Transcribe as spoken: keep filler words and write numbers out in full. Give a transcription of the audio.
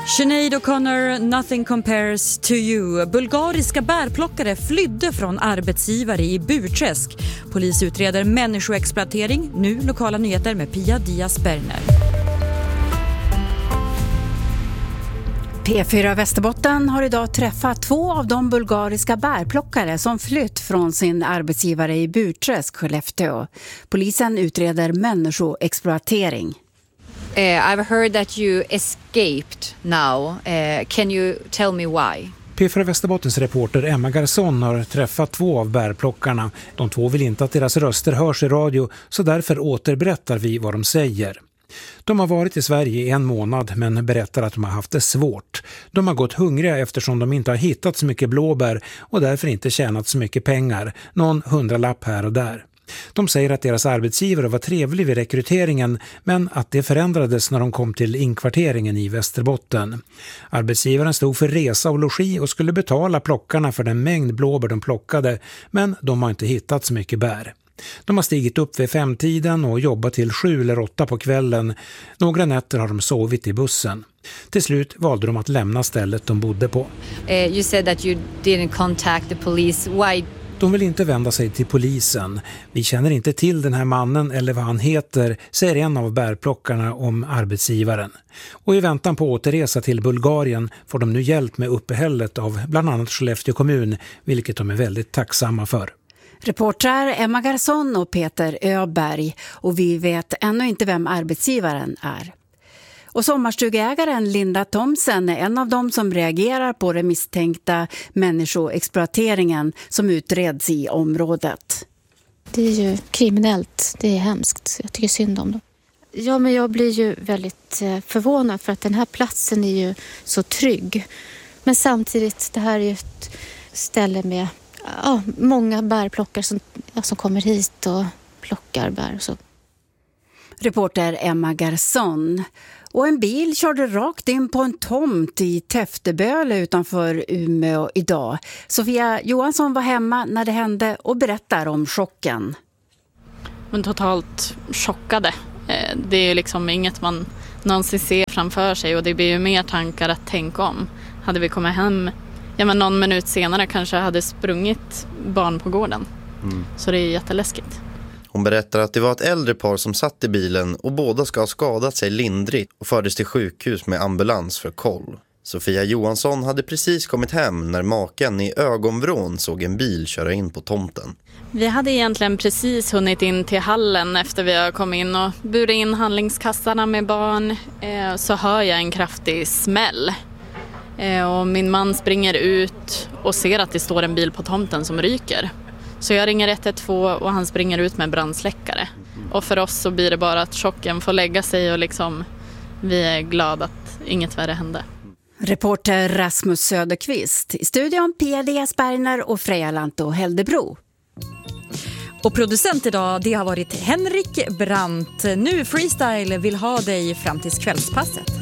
Sinead O'Connor, Nothing Compares to You. Bulgariska bärplockare flydde från arbetsgivare i Burträsk. Polis utreder människoexploatering. Nu lokala nyheter med Pia Diaz-Berner. P fyra Västerbotten har idag träffat två av de bulgariska bärplockare som flytt från sin arbetsgivare i Burträsk, Skellefteå. Polisen utreder människoexploatering. Uh, I've heard that you escaped now. Uh, can you tell me why? P fyra Västerbottens reporter Emma Garson har träffat två av bärplockarna. De två vill inte att deras röster hörs i radio, så därför återberättar vi vad de säger. De har varit i Sverige i en månad men berättar att de har haft det svårt. De har gått hungriga eftersom de inte har hittat så mycket blåbär och därför inte tjänat så mycket pengar, någon hundralapp här och där. De säger att deras arbetsgivare var trevlig vid rekryteringen men att det förändrades när de kom till inkvarteringen i Västerbotten. Arbetsgivaren stod för resa och logi och skulle betala plockarna för den mängd blåbär de plockade, men de har inte hittat så mycket bär. De har stigit upp vid femtiden och jobbat till sju eller åtta på kvällen. Några nätter har de sovit i bussen. Till slut valde de att lämna stället de bodde på. Uh, you said that you didn't contact the police. Why? De vill inte vända sig till polisen. Vi känner inte till den här mannen eller vad han heter, säger en av bärplockarna om arbetsgivaren. Och i väntan på återresa till Bulgarien får de nu hjälp med uppehället av bland annat Skellefteå kommun, vilket de är väldigt tacksamma för. Reportrar Emma Garson och Peter Öberg, och vi vet ännu inte vem arbetsgivaren är. Och sommarstugägaren Linda Thomsen är en av dem som reagerar på den misstänkta människoexploateringen som utreds i området. Det är ju kriminellt, det är hemskt. Jag tycker synd om dem. Ja, men jag blir ju väldigt förvånad för att den här platsen är ju så trygg. Men samtidigt, det här är ju ett ställe med ja, många bärplockare som, ja, som kommer hit och plockar bär och så. Reporter Emma Garson. Och en bil körde rakt in på en tomt i Täfteböle utanför Umeå idag. Sofia Johansson var hemma när det hände och berättar om chocken. Men totalt chockade. Det är liksom inget man någonsin ser framför sig och det blir ju mer tankar att tänka om. Hade vi kommit hem ja, men någon minut senare kanske hade sprungit barn på gården. Mm. Så det är jätteläskigt. Hon berättar att det var ett äldre par som satt i bilen och båda ska ha skadat sig lindrigt och fördes till sjukhus med ambulans för koll. Sofia Johansson hade precis kommit hem när maken i ögonvrån såg en bil köra in på tomten. Vi hade egentligen precis hunnit in till hallen efter vi har kommit in och burit in handlingskassarna med barn. Eh, så hör jag en kraftig smäll. Eh, och min man springer ut och ser att det står en bil på tomten som ryker. Så jag ringer ett ett två och han springer ut med brandsläckare. Och för oss så blir det bara att chocken får lägga sig och liksom vi är glada att inget värre hände. Reporter Rasmus Söderqvist. I studion Pia Diaz-Berner och Freja Lanto Heldebro. Och producent idag, det har varit Henrik Brandt. Nu Freestyle vill ha dig fram till kvällspasset.